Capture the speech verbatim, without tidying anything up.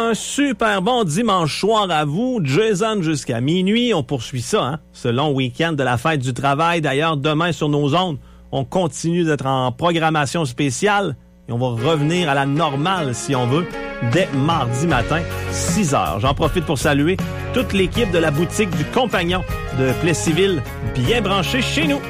un super bon dimanche soir à vous. Jason jusqu'à minuit. On poursuit ça, hein? Ce long week-end de la fête du travail. D'ailleurs, demain sur nos ondes, on continue d'être en programmation spéciale et on va revenir à la normale, si on veut, dès mardi matin, six heures. J'en profite pour saluer toute l'équipe de la boutique du Compagnon de Plessisville, bien branchée chez nous.